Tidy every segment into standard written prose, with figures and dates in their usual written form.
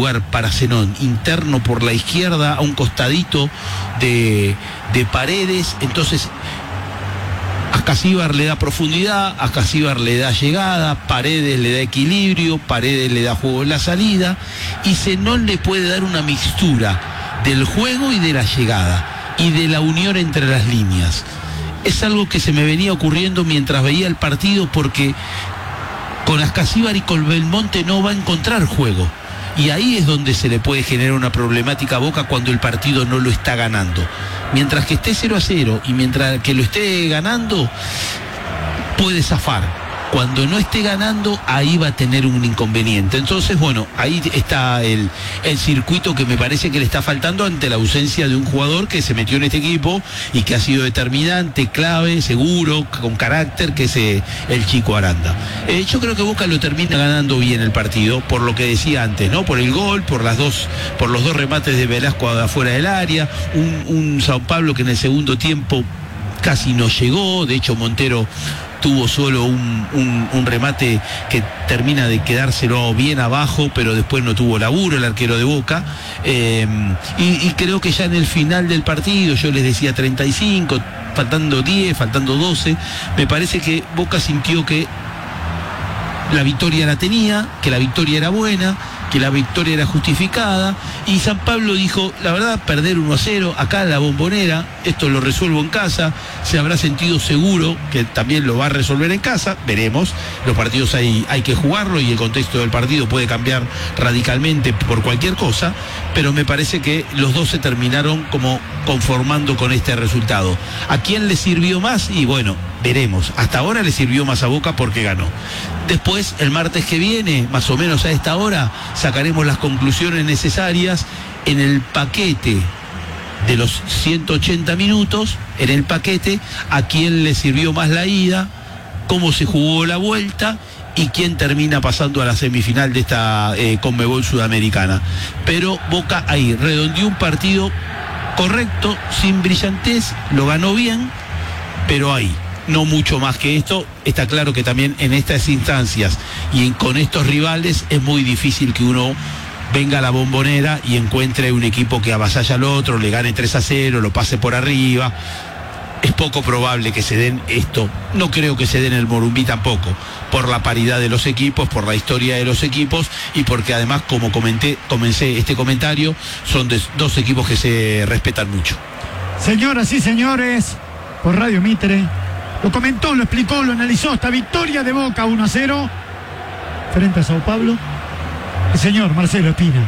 lugar para Zenón, interno por la izquierda, a un costadito de Paredes. Entonces Ascasíbar le da profundidad, Ascasíbar le da llegada, Paredes le da equilibrio, Paredes le da juego en la salida, y Zenón le puede dar una mixtura del juego y de la llegada y de la unión entre las líneas. Es algo que se me venía ocurriendo mientras veía el partido, porque con Ascasíbar y con Belmonte no va a encontrar juego, y ahí es donde se le puede generar una problemática a Boca cuando el partido no lo está ganando. Mientras que esté 0-0 y mientras que lo esté ganando, puede zafar. Cuando no esté ganando, ahí va a tener un inconveniente. Entonces, bueno, ahí está el circuito que me parece que le está faltando ante la ausencia de un jugador que se metió en este equipo y que ha sido determinante, clave, seguro, con carácter, que es el Chico Aranda. Yo creo que Boca lo termina ganando bien el partido, por lo que decía antes, ¿no? Por el gol, por los dos remates de Velasco afuera del área, un Sao Paulo que en el segundo tiempo casi no llegó. De hecho, Montero tuvo solo un remate que termina de quedárselo bien abajo, pero después no tuvo laburo el arquero de Boca. Y creo que ya en el final del partido, yo les decía 35, faltando 10, faltando 12, me parece que Boca sintió que la victoria la tenía, que la victoria era buena, que la victoria era justificada, y San Pablo dijo, la verdad, perder 1-0, acá en la Bombonera, esto lo resuelvo en casa, se habrá sentido seguro que también lo va a resolver en casa, veremos, los partidos hay que jugarlo y el contexto del partido puede cambiar radicalmente por cualquier cosa, pero me parece que los dos se terminaron como conformando con este resultado. ¿A quién le sirvió más? Y bueno, veremos. Hasta ahora le sirvió más a Boca porque ganó. Después, el martes que viene, más o menos a esta hora, sacaremos las conclusiones necesarias en el paquete de los 180 minutos, en el paquete, a quién le sirvió más la ida, cómo se jugó la vuelta y quién termina pasando a la semifinal de esta Conmebol Sudamericana. Pero Boca ahí redondeó un partido correcto, sin brillantez, lo ganó bien, pero ahí. No mucho más que esto. Está claro que también en estas instancias y con estos rivales es muy difícil que uno venga a la Bombonera y encuentre un equipo que avasalla al otro, le gane 3-0, lo pase por arriba. Es poco probable que se den esto. No creo que se den el Morumbí tampoco, por la paridad de los equipos, por la historia de los equipos y porque además, como comencé este comentario, son dos equipos que se respetan mucho. Señoras y señores, por Radio Mitre, lo comentó, lo explicó, lo analizó, esta victoria de Boca 1-0 frente a Sao Paulo, el señor Marcelo Espina.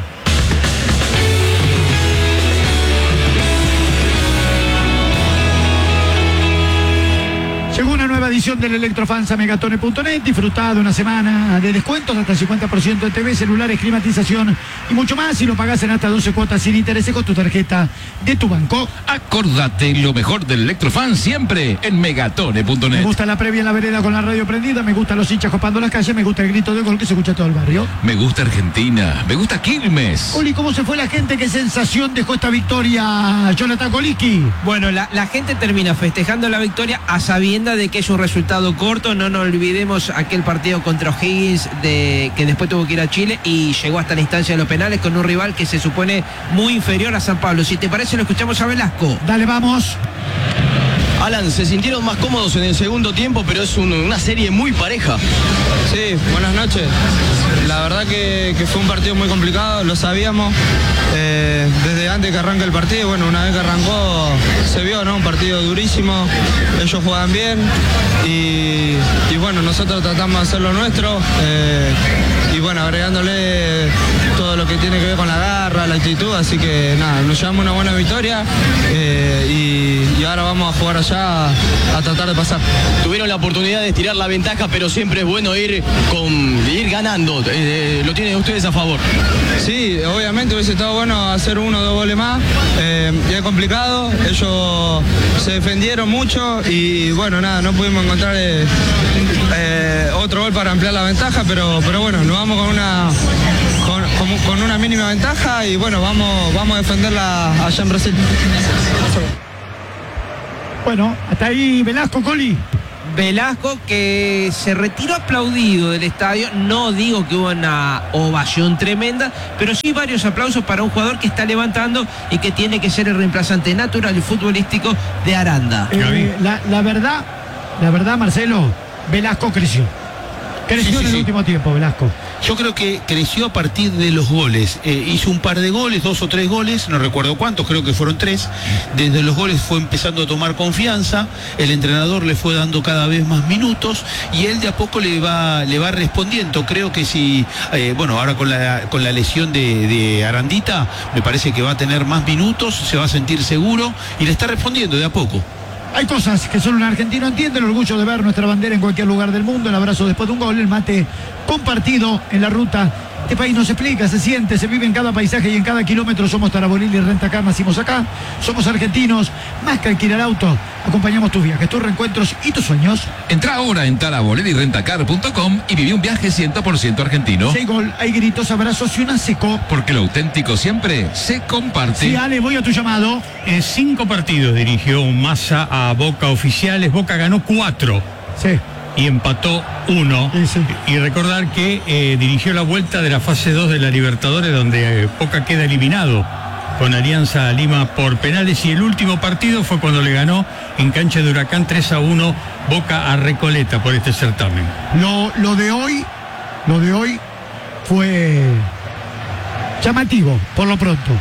Llegó una nueva edición del Electrofans a Megatone.net. Disfrutá de una semana de descuentos hasta el 50% de TV, celulares, climatización y mucho más. Si lo pagás en hasta 12 cuotas sin intereses con tu tarjeta de tu banco. Acordate, lo mejor del Electrofans siempre en Megatone.net. Me gusta la previa en la vereda con la radio prendida. Me gustan los hinchas copando las calles. Me gusta el grito de gol que se escucha todo el barrio. Me gusta Argentina. Me gusta Quilmes. Oli, ¿cómo se fue la gente? ¿Qué sensación dejó esta victoria, Jonathan Coliski? Bueno, la gente termina festejando la victoria a sabiendas de que es un resultado corto. No nos olvidemos aquel partido contra O'Higgins que después tuvo que ir a Chile y llegó hasta la instancia de los penales con un rival que se supone muy inferior a San Pablo. Si te parece, lo escuchamos a Velasco. Dale, vamos. Alan, se sintieron más cómodos en el segundo tiempo, pero es una serie muy pareja. Sí, buenas noches. La verdad que fue un partido muy complicado, lo sabíamos desde antes que arranque el partido. Bueno, una vez que arrancó se vio, ¿no? Un partido durísimo, ellos juegan bien y bueno, nosotros tratamos de hacer lo nuestro y bueno, agregándole todo lo que tiene que ver con la garra, la actitud, así que nada, nos llevamos una buena victoria y ahora vamos a jugar allá a tratar de pasar. Tuvieron la oportunidad de estirar la ventaja, pero siempre es bueno ir ganando, lo tienen ustedes a favor. Sí, obviamente hubiese estado bueno hacer 1 o 2 goles más, ya es complicado, ellos se defendieron mucho y bueno, nada, no pudimos encontrar otro gol para ampliar la ventaja, pero bueno, nos vamos con una mínima ventaja y bueno, vamos a defenderla allá en Brasil. Bueno, hasta ahí Velasco, Coli. Velasco, que se retiró aplaudido del estadio. No digo que hubo una ovación tremenda, pero sí varios aplausos para un jugador que está levantando y que tiene que ser el reemplazante natural y futbolístico de Aranda. La verdad, Marcelo, Velasco creció. Creció en el último tiempo, Velasco. Yo creo que creció a partir de los goles. Hizo un par de goles, 2 o 3 goles, no recuerdo cuántos, creo que fueron 3. Desde los goles fue empezando a tomar confianza, el entrenador le fue dando cada vez más minutos y él de a poco le va respondiendo. Creo que si, ahora con la lesión de Arandita, me parece que va a tener más minutos, se va a sentir seguro y le está respondiendo de a poco. Hay cosas que solo un argentino entiende: el orgullo de ver nuestra bandera en cualquier lugar del mundo, el abrazo después de un gol, el mate compartido en la ruta. Este país no se explica, se siente, se vive en cada paisaje y en cada kilómetro. Somos Taraborelli Rentacar, nacimos acá, somos argentinos. Más que alquilar auto, acompañamos tus viajes, tus reencuentros y tus sueños. Entra ahora en taraborellirentacar.com y viví un viaje 100% argentino. Si hay gol, hay gritos, abrazos y una seco. Porque lo auténtico siempre se comparte. Sí, Ale, voy a tu llamado. 5 partidos dirigió Massa a Boca oficiales. Boca ganó 4. Sí. Y empató 1. Sí. Y recordar que dirigió la vuelta de la fase 2 de la Libertadores, donde Boca queda eliminado con Alianza Lima por penales, y el último partido fue cuando le ganó en cancha de Huracán 3-1 Boca a Recoleta por este certamen. Lo de hoy fue llamativo por lo pronto.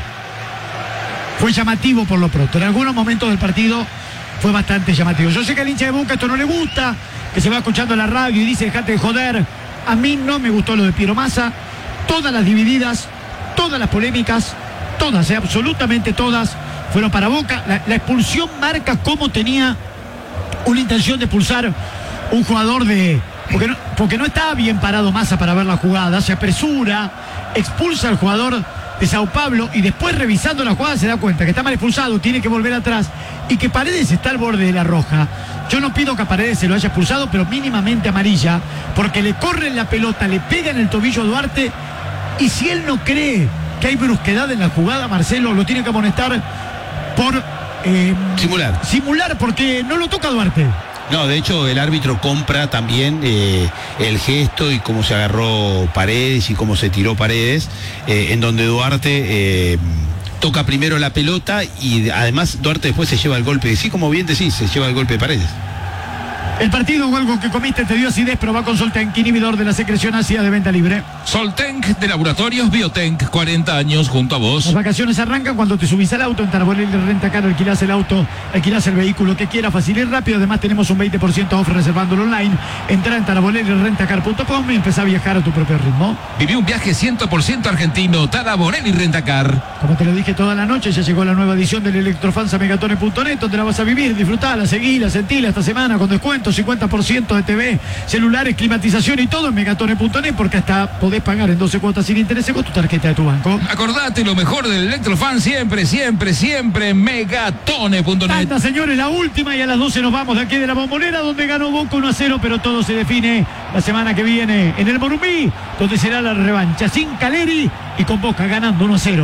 En algunos momentos del partido fue bastante llamativo. Yo sé que al hincha de Boca esto no le gusta, que se va escuchando en la radio y dice dejate de joder. A mí no me gustó lo de Piero Massa. Todas las divididas, todas las polémicas, todas, absolutamente todas, fueron para Boca. La expulsión marca cómo tenía una intención de expulsar un jugador porque no estaba bien parado Massa para ver la jugada. Se apresura, expulsa al jugador de Sao Paulo y después, revisando la jugada, se da cuenta que está mal expulsado, tiene que volver atrás y que Paredes está al borde de la roja. Yo no pido que a Paredes se lo haya expulsado, pero mínimamente amarilla, porque le corren la pelota, le pega en el tobillo a Duarte, y si él no cree que hay brusquedad en la jugada, Marcelo, lo tiene que amonestar por simular, porque no lo toca Duarte. No, de hecho el árbitro compra también el gesto y cómo se agarró Paredes y cómo se tiró Paredes, en donde Duarte toca primero la pelota y además Duarte después se lleva el golpe. Sí, como bien decís, se lleva el golpe de Paredes. El partido o algo que comiste te dio acidez, probá con Soltenk, inhibidor de la secreción ácida, de venta libre. Soltenk de Laboratorios Biotenk, 40 años junto a vos. Las vacaciones arrancan cuando te subís al auto. En Taraborelli Rentacar alquilás el auto, alquilás el vehículo que quieras, fácil y rápido. Además tenemos un 20% off reservándolo online. Entrá en taraborellirentacar.com y empezá a viajar a tu propio ritmo. Viví un viaje 100% argentino, Taraborelli Rentacar. Como te lo dije toda la noche, ya llegó la nueva edición del Electrofans a Megatone.net, donde la vas a vivir, disfrutala, seguila, sentila esta semana con descuento, 50% de TV, celulares, climatización y todo en Megatone.net, porque hasta podés pagar en 12 cuotas sin intereses con tu tarjeta de tu banco. Acordate, lo mejor del Electrofan siempre, siempre, siempre en Megatone.net. Tanta, señores, la última, y a las 12 nos vamos de aquí de la Bombonera, donde ganó Boca 1-0, pero todo se define la semana que viene en el Morumbi, donde será la revancha sin Caleri y con Boca ganando 1-0. Si 10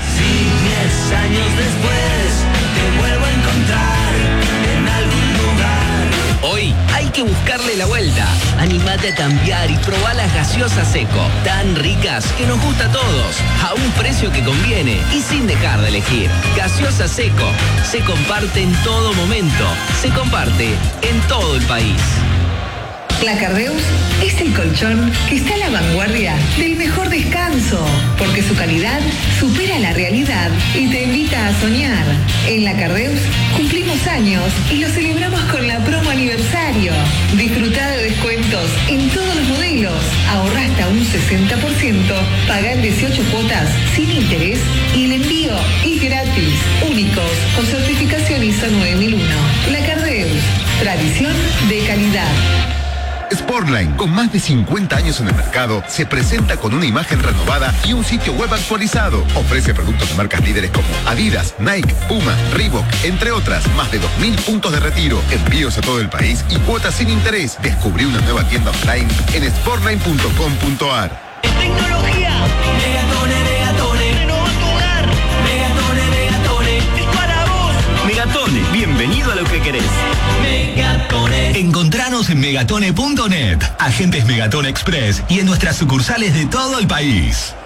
años después te vuelvo a encontrar en algún lugar. Hoy hay que buscarle la vuelta. Anímate a cambiar y probá las gaseosas Seco. Tan ricas que nos gusta a todos. A un precio que conviene y sin dejar de elegir. Gaseosa Seco. Se comparte en todo momento. Se comparte en todo el país. La Cardeus es el colchón que está a la vanguardia del mejor descanso, porque su calidad supera la realidad y te invita a soñar. En La Cardeus cumplimos años y lo celebramos con la promo aniversario. Disfrutá de descuentos en todos los modelos, ahorra hasta un 60%, paga en 18 cuotas sin interés y el envío es gratis. Únicos con certificación ISO 9001. La Cardeus, tradición de calidad. Sportline, con más de 50 años en el mercado, se presenta con una imagen renovada y un sitio web actualizado. Ofrece productos de marcas líderes como Adidas, Nike, Puma, Reebok, entre otras. Más de 2.000 puntos de retiro, envíos a todo el país y cuotas sin interés. Descubrí una nueva tienda offline en sportline.com.ar. Tecnología. Megatone. Renova tu hogar. Megatone. Es para vos. Megatone, bienvenido a lo que querés. Megatone. Encontrá Megatone.net, agentes Megatone Express y en nuestras sucursales de todo el país.